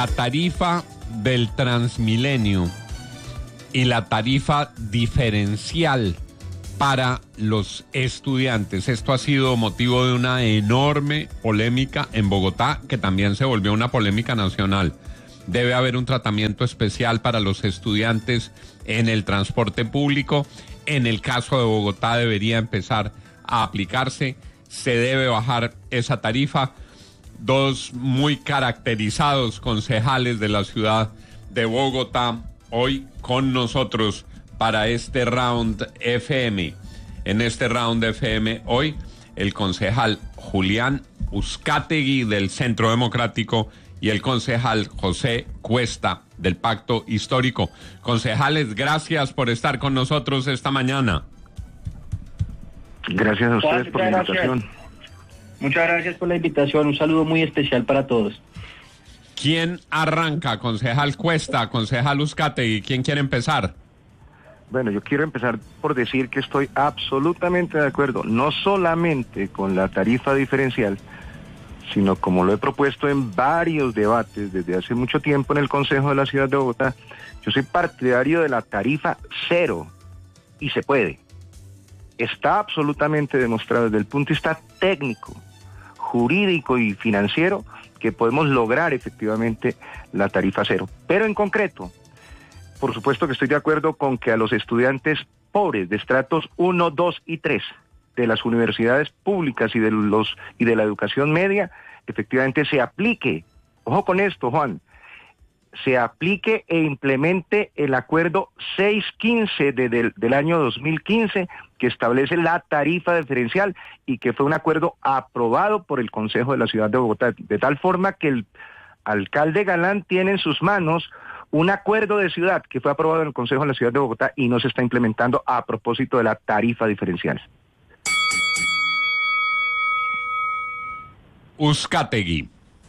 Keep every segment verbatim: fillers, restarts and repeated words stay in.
la tarifa del Transmilenio y la tarifa diferencial para los estudiantes. Esto ha sido motivo de una enorme polémica en Bogotá, que también se volvió una polémica nacional. Debe haber un tratamiento especial para los estudiantes en el transporte público. En el caso de Bogotá debería empezar a aplicarse. Se debe bajar esa tarifa. Dos muy caracterizados concejales de la ciudad de Bogotá hoy con nosotros para este Round F M. En este Round F M hoy el concejal Julián Uzcategui del Centro Democrático y el concejal José Cuesta del Pacto Histórico. Concejales, gracias por estar con nosotros esta mañana. Gracias a ustedes por la invitación. Muchas gracias por la invitación, un saludo muy especial para todos. ¿Quién arranca? Concejal Cuesta, concejal Uzcategui, ¿quién quiere empezar? Bueno, yo quiero empezar por decir que estoy absolutamente de acuerdo, no solamente con la tarifa diferencial, sino como lo he propuesto en varios debates desde hace mucho tiempo en el Consejo de la Ciudad de Bogotá, yo soy partidario de la tarifa cero, y se puede. Está absolutamente demostrado desde el punto de vista técnico, jurídico y financiero que podemos lograr efectivamente la tarifa cero. Pero en concreto, por supuesto que estoy de acuerdo con que a los estudiantes pobres de estratos uno, dos y tres de las universidades públicas y de los y de la educación media, efectivamente se aplique, ojo con esto, Juan, se aplique e implemente el acuerdo seiscientos quince de, de, del año dos mil quince, que establece la tarifa diferencial y que fue un acuerdo aprobado por el Consejo de la Ciudad de Bogotá, de tal forma que el alcalde Galán tiene en sus manos un acuerdo de ciudad que fue aprobado en el Consejo de la Ciudad de Bogotá y no se está implementando a propósito de la tarifa diferencial. Uzcategui.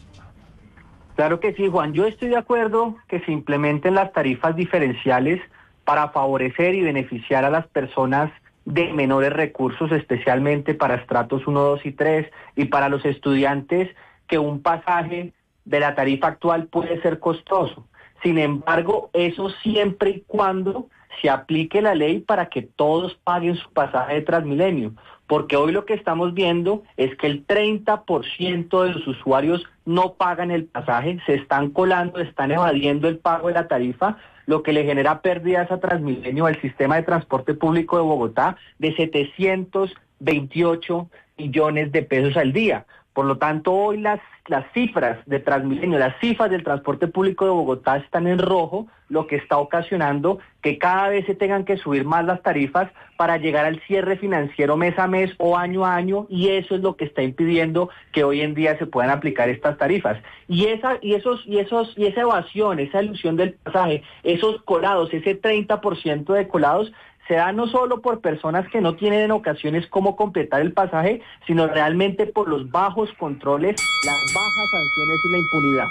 Claro que sí, Juan. Yo estoy de acuerdo que se implementen las tarifas diferenciales para favorecer y beneficiar a las personas de menores recursos, especialmente para estratos uno, dos y tres, y para los estudiantes que un pasaje de la tarifa actual puede ser costoso. Sin embargo, eso siempre y cuando se aplique la ley para que todos paguen su pasaje de Transmilenio. Porque hoy lo que estamos viendo es que el treinta por ciento de los usuarios no pagan el pasaje, se están colando, están evadiendo el pago de la tarifa, lo que le genera pérdidas a Transmilenio, al sistema de transporte público de Bogotá, de setecientos veintiocho millones de pesos al día. Por lo tanto, hoy las, las cifras de Transmilenio, las cifras del transporte público de Bogotá están en rojo, lo que está ocasionando que cada vez se tengan que subir más las tarifas para llegar al cierre financiero mes a mes o año a año, y eso es lo que está impidiendo que hoy en día se puedan aplicar estas tarifas. Y esa y esos y esos y esa evasión, esa ilusión del pasaje, esos colados, ese treinta por ciento de colados se da no solo por personas que no tienen en ocasiones cómo completar el pasaje, sino realmente por los bajos controles, las bajas sanciones y la impunidad.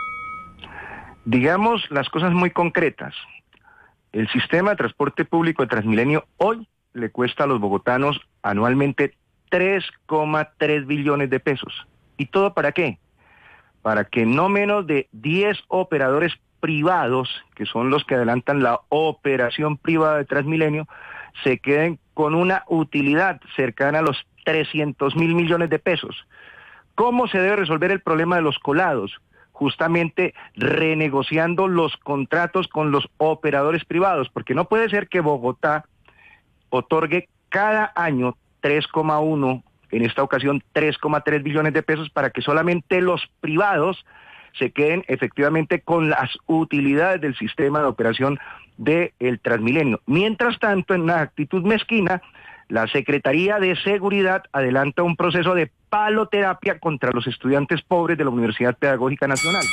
Digamos las cosas muy concretas. El sistema de transporte público de Transmilenio hoy le cuesta a los bogotanos anualmente tres coma tres billones de pesos. ¿Y todo para qué? Para que no menos de diez operadores privados, que son los que adelantan la operación privada de Transmilenio, se queden con una utilidad cercana a los trescientos mil millones de pesos. ¿Cómo se debe resolver el problema de los colados? Justamente renegociando los contratos con los operadores privados, porque no puede ser que Bogotá otorgue cada año tres coma uno, en esta ocasión tres coma tres billones de pesos, para que solamente los privados se queden efectivamente con las utilidades del sistema de operación del Transmilenio. Mientras tanto, en una actitud mezquina, la Secretaría de Seguridad adelanta un proceso de paloterapia contra los estudiantes pobres de la Universidad Pedagógica Nacional.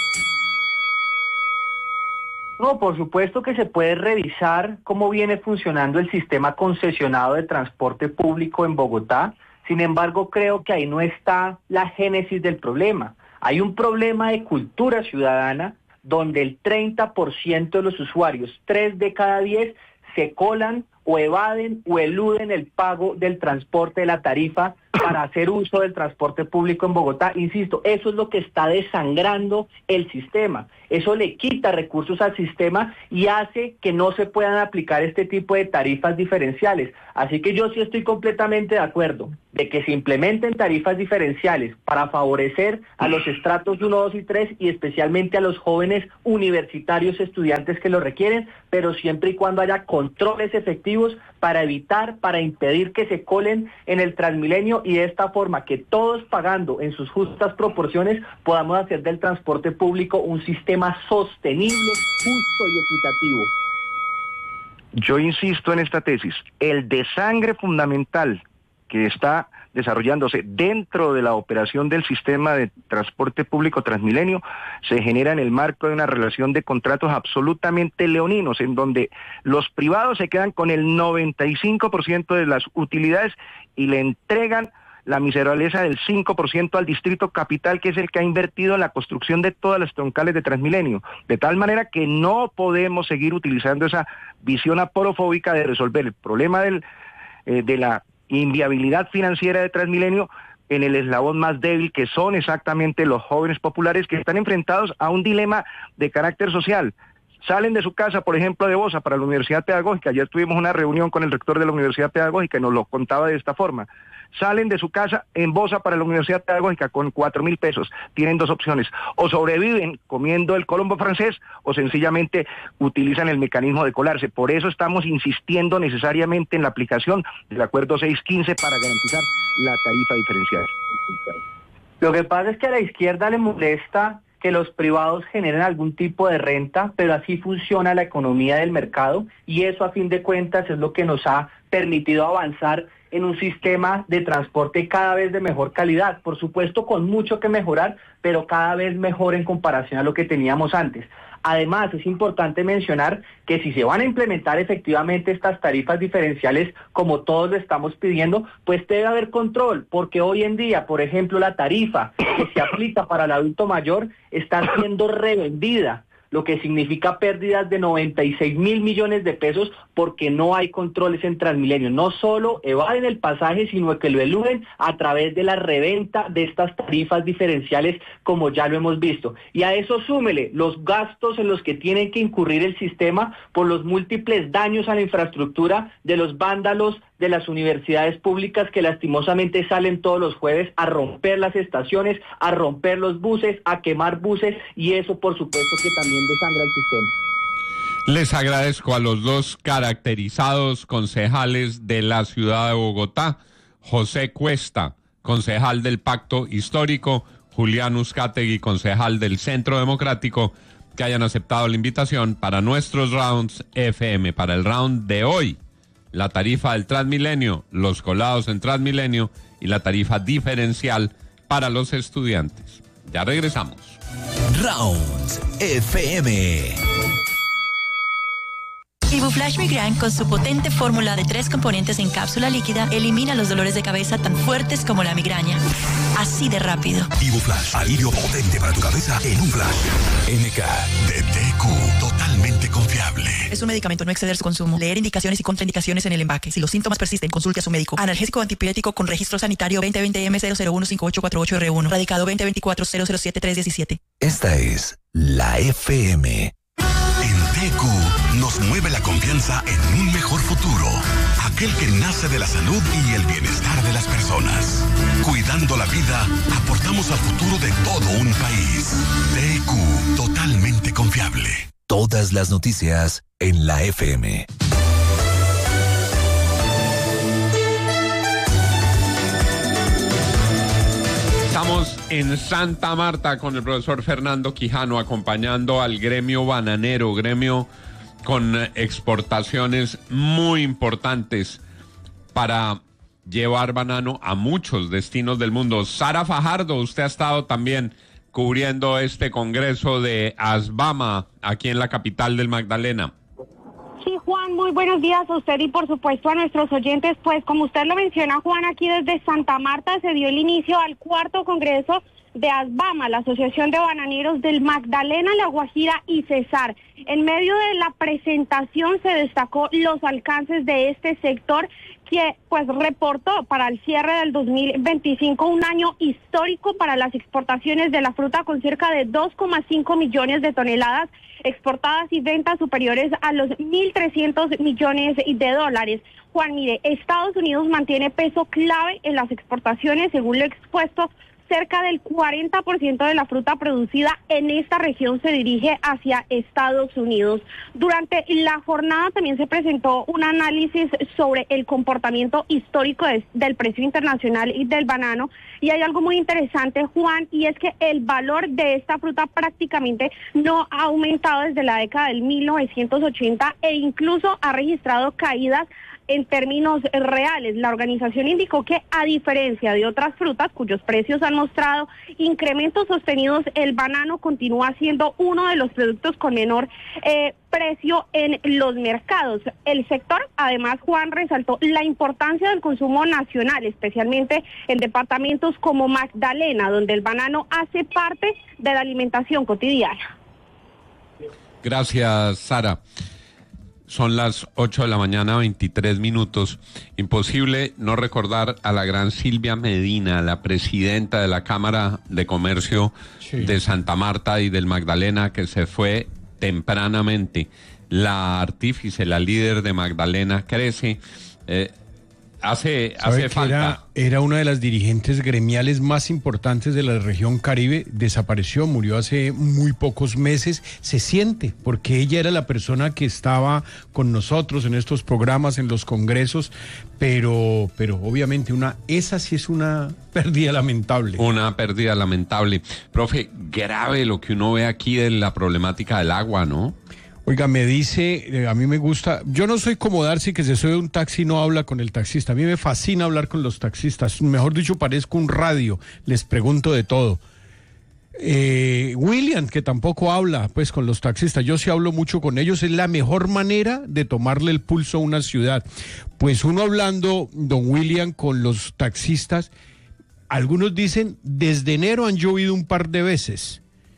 No, por supuesto que se puede revisar cómo viene funcionando el sistema concesionado de transporte público en Bogotá. Sin embargo, creo que ahí no está la génesis del problema. Hay un problema de cultura ciudadana donde el treinta por ciento de los usuarios, tres de cada diez, se colan o evaden o eluden el pago del transporte de la tarifa para hacer uso del transporte público en Bogotá. Insisto, eso es lo que está desangrando el sistema. Eso le quita recursos al sistema y hace que no se puedan aplicar este tipo de tarifas diferenciales. Así que yo sí estoy completamente de acuerdo de que se implementen tarifas diferenciales para favorecer a los estratos uno, dos y tres y especialmente a los jóvenes universitarios estudiantes que lo requieren, pero siempre y cuando haya controles efectivos para evitar, para impedir que se colen en el Transmilenio y de esta forma que todos pagando en sus justas proporciones podamos hacer del transporte público un sistema sostenible, justo y equitativo. Yo insisto en esta tesis, el desangre fundamental que está desarrollándose dentro de la operación del sistema de transporte público Transmilenio se genera en el marco de una relación de contratos absolutamente leoninos, en donde los privados se quedan con el noventa y cinco por ciento de las utilidades y le entregan la miserableza del cinco por ciento al Distrito Capital, que es el que ha invertido en la construcción de todas las troncales de Transmilenio, de tal manera que no podemos seguir utilizando esa visión aporofóbica de resolver el problema del, eh, de la inviabilidad financiera de Transmilenio en el eslabón más débil, que son exactamente los jóvenes populares que están enfrentados a un dilema de carácter social. Salen de su casa, por ejemplo, de Bosa para la Universidad Pedagógica. Ayer tuvimos una reunión con el rector de la Universidad Pedagógica y nos lo contaba de esta forma. Salen de su casa en Bosa para la Universidad Pedagógica con cuatro mil pesos. Tienen dos opciones: o sobreviven comiendo el colombo francés o sencillamente utilizan el mecanismo de colarse. Por eso estamos insistiendo necesariamente en la aplicación del acuerdo seiscientos quince para garantizar la tarifa diferencial. Lo que pasa es que a la izquierda le molesta que los privados generen algún tipo de renta, pero así funciona la economía del mercado y eso a fin de cuentas es lo que nos ha permitido avanzar en un sistema de transporte cada vez de mejor calidad, por supuesto con mucho que mejorar, pero cada vez mejor en comparación a lo que teníamos antes. Además, es importante mencionar que si se van a implementar efectivamente estas tarifas diferenciales, como todos lo estamos pidiendo, pues debe haber control, porque hoy en día, por ejemplo, la tarifa que se aplica para el adulto mayor está siendo revendida, lo que significa pérdidas de noventa y seis mil millones de pesos porque no hay controles en Transmilenio. No solo evaden el pasaje, sino que lo eluden a través de la reventa de estas tarifas diferenciales, como ya lo hemos visto. Y a eso súmele los gastos en los que tiene que incurrir el sistema por los múltiples daños a la infraestructura de los vándalos de las universidades públicas que lastimosamente salen todos los jueves a romper las estaciones, a romper los buses, a quemar buses, y eso por supuesto que también desangra el sistema. Les agradezco a los dos caracterizados concejales de la ciudad de Bogotá, José Cuesta, concejal del Pacto Histórico, Julián Uzcategui, concejal del Centro Democrático, que hayan aceptado la invitación para nuestros rounds F M, para el round de hoy. La tarifa del Transmilenio, los colados en Transmilenio y la tarifa diferencial para los estudiantes. Ya regresamos. Rounds F M. Ibuflash Migraine, con su potente fórmula de tres componentes en cápsula líquida, elimina los dolores de cabeza tan fuertes como la migraña. Así de rápido. Ibuflash, alivio potente para tu cabeza en un flash. N K de T Q, totalmente confiable. Es un medicamento, no exceder su consumo. Leer indicaciones y contraindicaciones en el empaque. Si los síntomas persisten, consulte a su médico. Analgésico antipirético con registro sanitario veinte veinte M cero cero uno cinco ocho cuatro ocho R uno. Radicado veinte veinticuatro cero cero siete tres diecisiete. Esta es la F M. En T Q nos mueve la confianza en un mejor futuro, aquel que nace de la salud y el bienestar de las personas. Cuidando la vida, aportamos al futuro de todo un país. T Q, totalmente confiable. Todas las noticias en la F M. Estamos en Santa Marta con el profesor Fernando Quijano, acompañando al gremio bananero, gremio con exportaciones muy importantes para llevar banano a muchos destinos del mundo. Sara Fajardo, usted ha estado también cubriendo este congreso de ASBAMA aquí en la capital del Magdalena. Sí, Juan, muy buenos días a usted y por supuesto a nuestros oyentes. Pues como usted lo menciona, Juan, aquí desde Santa Marta se dio el inicio al cuarto congreso de ASBAMA, la Asociación de Bananeros del Magdalena, La Guajira y Cesar. En medio de la presentación se destacó los alcances de este sector, que pues reportó para el cierre del dos mil veinticinco un año histórico para las exportaciones de la fruta, con cerca de dos coma cinco millones de toneladas exportadas y ventas superiores a los mil trescientos millones de dólares. Juan, mire, Estados Unidos mantiene peso clave en las exportaciones, según lo expuesto. Cerca del cuarenta por ciento de la fruta producida en esta región se dirige hacia Estados Unidos. Durante la jornada también se presentó un análisis sobre el comportamiento histórico de, del precio internacional y del banano. Y hay algo muy interesante, Juan, y es que el valor de esta fruta prácticamente no ha aumentado desde la década del mil novecientos ochenta e incluso ha registrado caídas en términos reales. La organización indicó que, a diferencia de otras frutas cuyos precios han mostrado incrementos sostenidos, el banano continúa siendo uno de los productos con menor eh, precio en los mercados. El sector, además, Juan, resaltó la importancia del consumo nacional, especialmente en departamentos como Magdalena, donde el banano hace parte de la alimentación cotidiana. Gracias, Sara. Son las ocho de la mañana, veintitrés minutos. Imposible no recordar a la gran Silvia Medina, la presidenta de la Cámara de Comercio sí. de Santa Marta y del Magdalena, que se fue tempranamente. La artífice, la líder de Magdalena Crece, eh, hace, hace falta. Era, era una de las dirigentes gremiales más importantes de la región Caribe, desapareció, murió hace muy pocos meses. Se siente, porque ella era la persona que estaba con nosotros en estos programas, en los congresos, pero, pero obviamente una, esa sí es una pérdida lamentable. Una pérdida lamentable. Profe, grave lo que uno ve aquí de la problemática del agua, ¿no? Oiga, me dice, eh, a mí me gusta, yo no soy como Darcy que se sube a un taxi y no habla con el taxista, a mí me fascina hablar con los taxistas, mejor dicho parezco un radio, les pregunto de todo. Eh, William, que tampoco habla pues con los taxistas, yo sí hablo mucho con ellos, es la mejor manera de tomarle el pulso a una ciudad. Pues uno hablando, don William, con los taxistas, algunos dicen, desde enero han llovido un par de veces.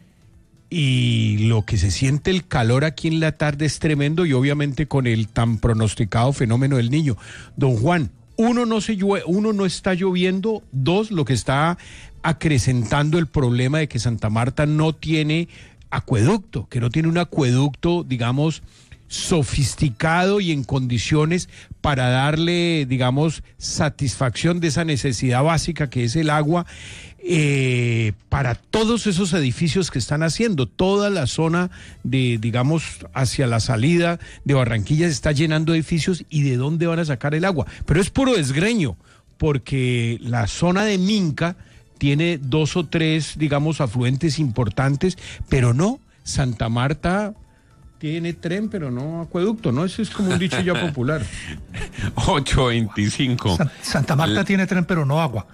Y lo que se siente el calor aquí en la tarde es tremendo, y obviamente con el tan pronosticado fenómeno del Niño. Don Juan, uno no se llueve, uno no está lloviendo, dos, lo que está acrecentando el problema de que Santa Marta no tiene acueducto, que no tiene un acueducto, digamos, sofisticado y en condiciones para darle, digamos, satisfacción de esa necesidad básica que es el agua. Eh, para todos esos edificios que están haciendo, toda la zona de, digamos, hacia la salida de Barranquilla se está llenando de edificios, y de dónde van a sacar el agua. Pero es puro desgreño, porque la zona de Minca tiene dos o tres, digamos, afluentes importantes, pero no, Santa Marta tiene tren, pero no acueducto, ¿no? Eso es como un dicho ya popular. ocho veinticinco. San, Santa Marta El... tiene tren, pero no agua.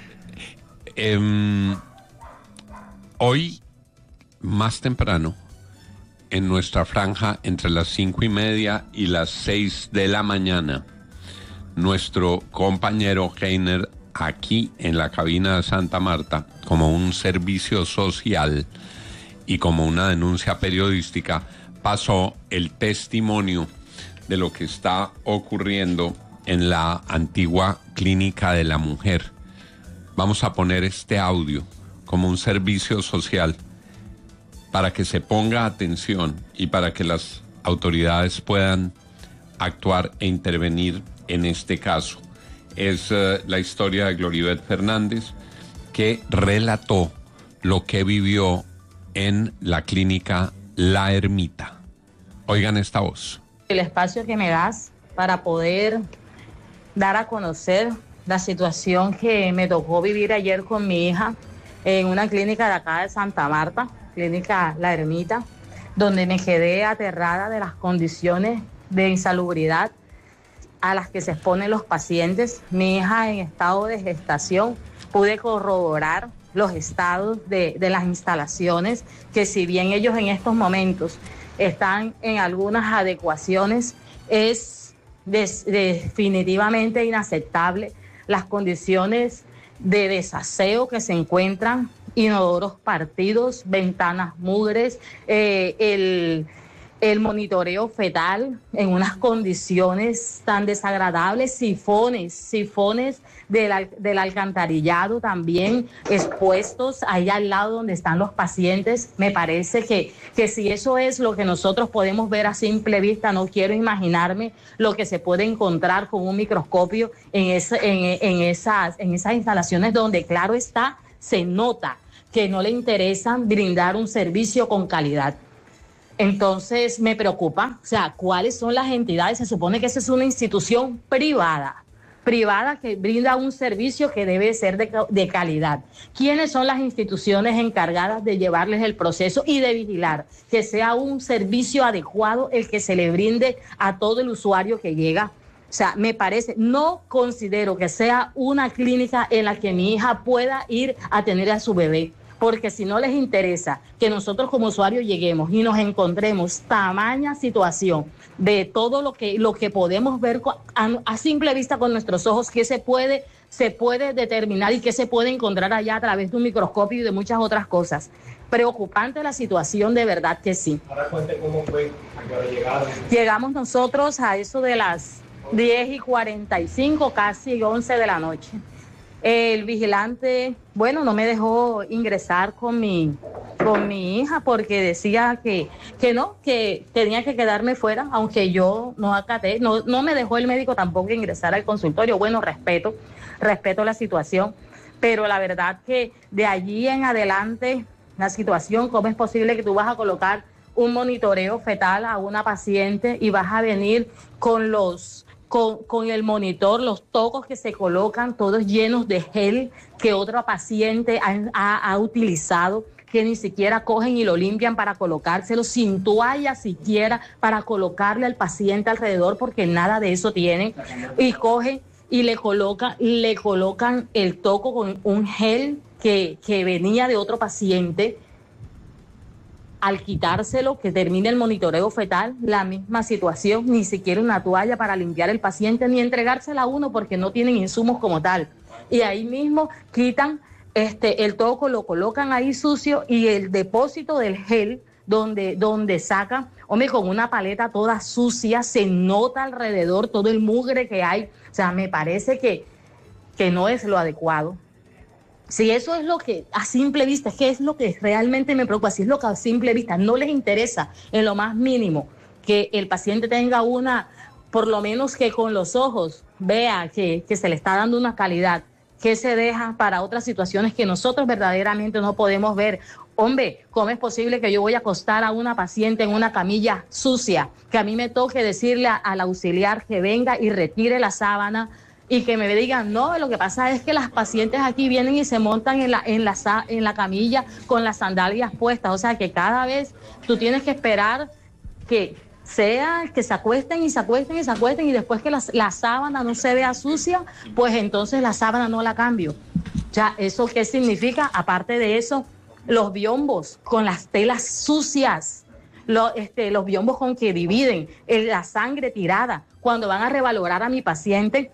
Eh, hoy, más temprano, en nuestra franja, entre las cinco y media y las seis de la mañana, nuestro compañero Heiner, aquí en la cabina de Santa Marta, como un servicio social y como una denuncia periodística, pasó el testimonio de lo que está ocurriendo en la antigua Clínica de la Mujer. Vamos a poner este audio como un servicio social para que se ponga atención y para que las autoridades puedan actuar e intervenir en este caso. Es uh, la historia de Gloribet Fernández, que relató lo que vivió en la clínica La Ermita. Oigan esta voz. El espacio que me das para poder dar a conocer la situación que me tocó vivir ayer con mi hija en una clínica de acá de Santa Marta, clínica La Ermita, donde me quedé aterrada de las condiciones de insalubridad a las que se exponen los pacientes. Mi hija en estado de gestación, pude corroborar los estados de, de las instalaciones, que si bien ellos en estos momentos están en algunas adecuaciones, es des, definitivamente inaceptable las condiciones de desaseo que se encuentran, inodoros partidos, ventanas mugres, eh, el, el monitoreo fetal en unas condiciones tan desagradables, sifones, sifones del, del alcantarillado también expuestos ahí al lado donde están los pacientes. Me parece que, que si eso es lo que nosotros podemos ver a simple vista, no quiero imaginarme lo que se puede encontrar con un microscopio en, ese, en, en, esas, en esas instalaciones donde, claro está, se nota que no le interesa brindar un servicio con calidad. Entonces me preocupa, o sea, ¿cuáles son las entidades? Se supone que esa es una institución privada, privada que brinda un servicio que debe ser de, de calidad. ¿Quiénes son las instituciones encargadas de llevarles el proceso y de vigilar que sea un servicio adecuado el que se le brinde a todo el usuario que llega? O sea, me parece, no considero que sea una clínica en la que mi hija pueda ir a tener a su bebé. Porque si no les interesa que nosotros como usuarios lleguemos y nos encontremos tamaña situación de todo lo que, lo que podemos ver a, a simple vista con nuestros ojos, que se puede, se puede determinar y que se puede encontrar allá a través de un microscopio y de muchas otras cosas. Preocupante la situación, de verdad que sí. Ahora cuente cómo fue, a qué hora llegaron. Llegamos nosotros a eso de las diez y cuarenta y cinco, casi once de la noche. El vigilante, bueno, no me dejó ingresar con mi, con mi hija porque decía que, que no, que tenía que quedarme fuera, aunque yo no acaté, no, no me dejó el médico tampoco ingresar al consultorio. Bueno, respeto, respeto la situación, pero la verdad que de allí en adelante la situación, ¿cómo es posible que tú vas a colocar un monitoreo fetal a una paciente y vas a venir con los... Con, con el monitor, los tocos que se colocan, todos llenos de gel que otra paciente ha, ha, ha utilizado, que ni siquiera cogen y lo limpian para colocárselo, sin toalla siquiera para colocarle al paciente alrededor, porque nada de eso tienen, y cogen y le colocan, le colocan el toco con un gel que, que venía de otro paciente. Al quitárselo, que termine el monitoreo fetal, la misma situación, ni siquiera una toalla para limpiar el paciente, ni entregársela a uno porque no tienen insumos como tal. Y ahí mismo quitan este, el toco, lo colocan ahí sucio y el depósito del gel donde, donde sacan, hombre, con una paleta toda sucia, se nota alrededor todo el mugre que hay. O sea, me parece que, que no es lo adecuado. Si eso es lo que a simple vista, ¿qué es lo que realmente me preocupa? Si es lo que a simple vista no les interesa en lo más mínimo que el paciente tenga una, por lo menos que con los ojos vea que, que se le está dando una calidad, que se deja para otras situaciones que nosotros verdaderamente no podemos ver. Hombre, ¿cómo es posible que yo voy a acostar a una paciente en una camilla sucia, que a mí me toque decirle a, al auxiliar que venga y retire la sábana? Y que me digan, no, lo que pasa es que las pacientes aquí vienen y se montan en la, en la, en la camilla con las sandalias puestas. O sea, que cada vez tú tienes que esperar que sea, que se acuesten y se acuesten y se acuesten y después que la, la sábana no se vea sucia, pues entonces la sábana no la cambio. Ya, ¿eso qué significa? Aparte de eso, los biombos con las telas sucias, lo, este, los biombos con que dividen, el, la sangre tirada. Cuando van a revalorar a mi paciente,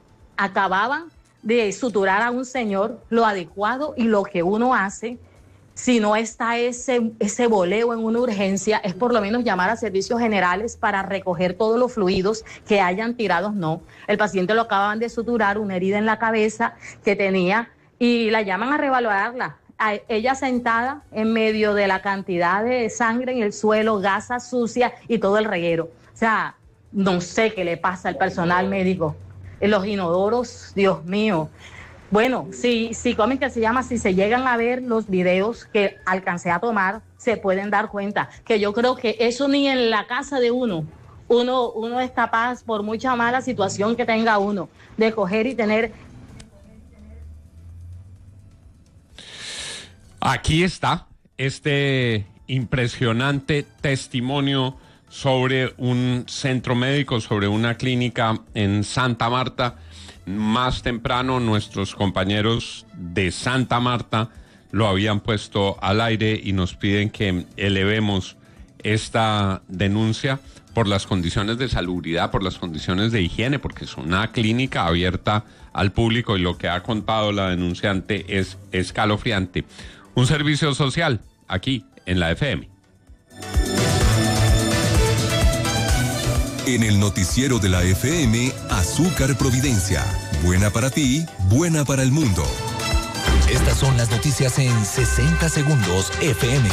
acababan de suturar a un señor, lo adecuado y lo que uno hace, si no está ese, ese boleo en una urgencia, es por lo menos llamar a servicios generales para recoger todos los fluidos que hayan tirados. No, el paciente lo acaban de suturar, una herida en la cabeza que tenía, y la llaman a revalorarla. A ella sentada en medio de la cantidad de sangre en el suelo, gasa sucia y todo el reguero. O sea, no sé qué le pasa al personal médico. Los inodoros, Dios mío. Bueno, si, si ¿cómo es que se llama? Si se llegan a ver los videos que alcancé a tomar, se pueden dar cuenta que yo creo que eso ni en la casa de uno, uno, uno es capaz, por mucha mala situación que tenga uno, de coger y tener. Aquí está este impresionante testimonio sobre un centro médico, sobre una clínica en Santa Marta. Más temprano nuestros compañeros de Santa Marta lo habían puesto al aire y nos piden que elevemos esta denuncia por las condiciones de salubridad, por las condiciones de higiene, porque es una clínica abierta al público y lo que ha contado la denunciante es escalofriante. Un servicio social aquí en la F M. En el noticiero de la F M, Azúcar Providencia. Buena para ti, buena para el mundo. Estas son las noticias en sesenta segundos F M.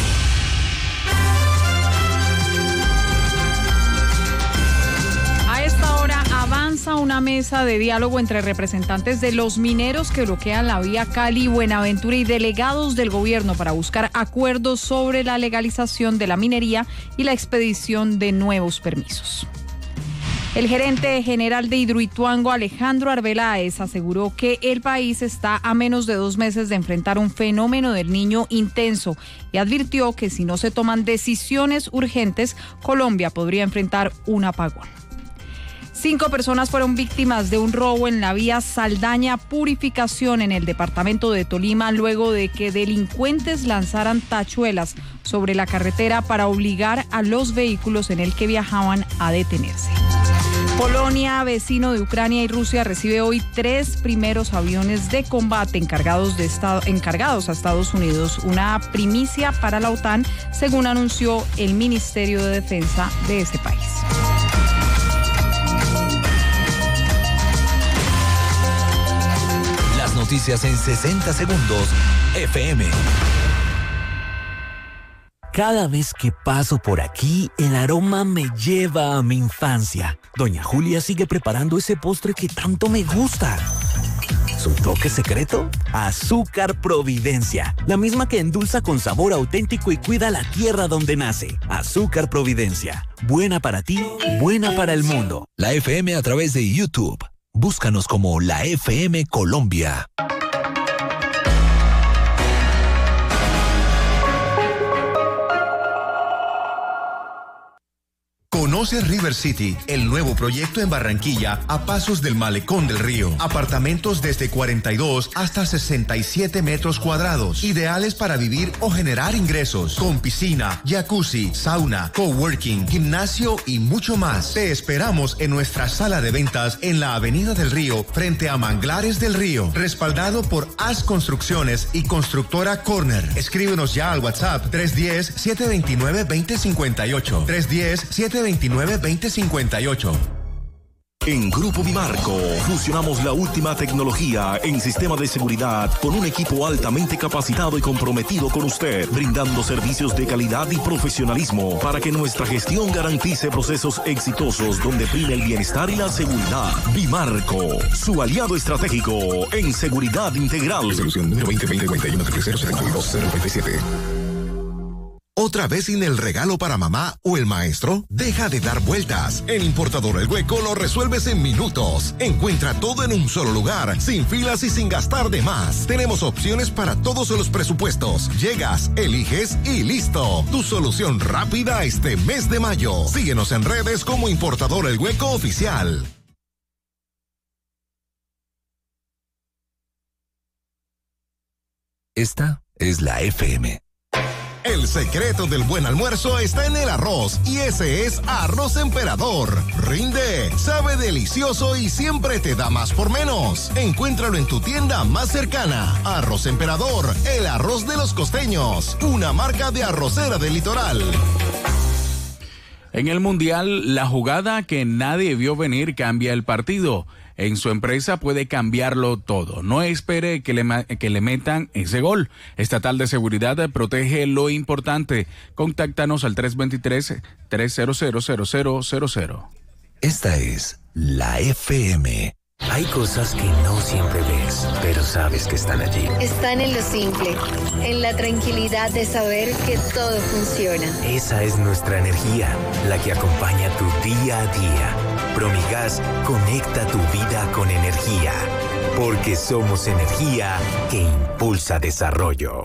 A esta hora avanza una mesa de diálogo entre representantes de los mineros que bloquean la vía Cali-Buenaventura y delegados del gobierno para buscar acuerdos sobre la legalización de la minería y la expedición de nuevos permisos. El gerente general de Hidroituango, Alejandro Arbeláez, aseguró que el país está a menos de dos meses de enfrentar un fenómeno del Niño intenso y advirtió que si no se toman decisiones urgentes, Colombia podría enfrentar un apagón. Cinco personas fueron víctimas de un robo en la vía Saldaña-Purificación en el departamento de Tolima luego de que delincuentes lanzaran tachuelas sobre la carretera para obligar a los vehículos en el que viajaban a detenerse. Polonia, vecino de Ucrania y Rusia, recibe hoy tres primeros aviones de combate encargados, de estado, encargados a Estados Unidos, una primicia para la OTAN, según anunció el Ministerio de Defensa de ese país. Las noticias en sesenta segundos F M. Cada vez que paso por aquí, el aroma me lleva a mi infancia. Doña Julia sigue preparando ese postre que tanto me gusta. ¿Su toque secreto? Azúcar Providencia, la misma que endulza con sabor auténtico y cuida la tierra donde nace. Azúcar Providencia, buena para ti, buena para el mundo. La F M a través de YouTube. Búscanos como la F M Colombia. Conoce River City, el nuevo proyecto en Barranquilla, a pasos del Malecón del Río. Apartamentos desde cuarenta y dos hasta sesenta y siete metros cuadrados, ideales para vivir o generar ingresos, con piscina, jacuzzi, sauna, coworking, gimnasio y mucho más. Te esperamos en nuestra sala de ventas en la Avenida del Río, frente a Manglares del Río, respaldado por As Construcciones y Constructora Corner. Escríbenos ya al WhatsApp tres uno cero, siete dos nueve, dos cero cinco ocho, tres uno cero, siete dos nueve, dos cero cinco ocho. En Grupo Bimarco fusionamos la última tecnología en sistema de seguridad con un equipo altamente capacitado y comprometido con usted, brindando servicios de calidad y profesionalismo para que nuestra gestión garantice procesos exitosos donde prime el bienestar y la seguridad. Bimarco, su aliado estratégico en seguridad integral. Resolución número veinte veinte cincuenta y uno cero cero dos cero nueve siete. ¿Otra vez sin el regalo para mamá o el maestro? Deja de dar vueltas. En Importador El Hueco lo resuelves en minutos. Encuentra todo en un solo lugar, sin filas y sin gastar de más. Tenemos opciones para todos los presupuestos. Llegas, eliges y listo. Tu solución rápida este mes de mayo. Síguenos en redes como Importador El Hueco Oficial. Esta es la F M. El secreto del buen almuerzo está en el arroz, y ese es Arroz Emperador. Rinde, sabe delicioso y siempre te da más por menos. Encuéntralo en tu tienda más cercana. Arroz Emperador, el arroz de los costeños, una marca de arrocera del litoral. En el Mundial, la jugada que nadie vio venir cambia el partido. En su empresa puede cambiarlo todo. No espere que le, que le metan ese gol. Estatal de Seguridad protege lo importante. Contáctanos al tres dos tres, tres cero cero, cero cero cero cero. Esta es la F M. Hay cosas que no siempre ves, pero sabes que están allí. Están en lo simple, en la tranquilidad de saber que todo funciona. Esa es nuestra energía, la que acompaña tu día a día. Promigas conecta tu vida con energía, porque somos energía que impulsa desarrollo.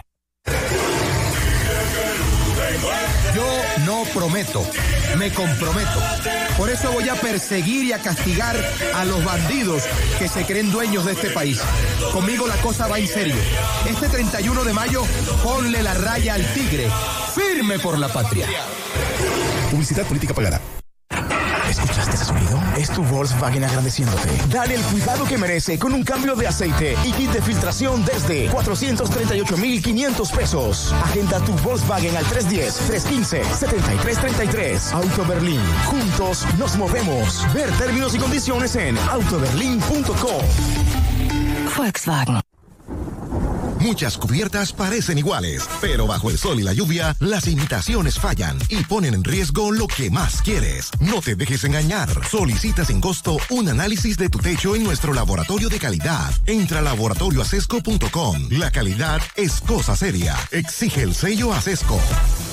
Yo no prometo, me comprometo. Por eso voy a perseguir y a castigar a los bandidos que se creen dueños de este país. Conmigo la cosa va en serio. Este treinta y uno de mayo, ponle la raya al tigre. Firme por la patria. Publicidad política pagada. ¿Escuchaste ese sonido? Es tu Volkswagen agradeciéndote. Dale el cuidado que merece con un cambio de aceite y kit de filtración desde cuatrocientos treinta y ocho mil quinientos pesos. Agenda tu Volkswagen al tres uno cero, tres uno cinco, siete tres tres tres. Auto Berlín. Juntos nos movemos. Ver términos y condiciones en autoberlin punto com. Volkswagen. Muchas cubiertas parecen iguales, pero bajo el sol y la lluvia, las imitaciones fallan y ponen en riesgo lo que más quieres. No te dejes engañar. Solicita sin costo un análisis de tu techo en nuestro laboratorio de calidad. Entra a laboratorio acesco punto com. La calidad es cosa seria. Exige el sello Acesco.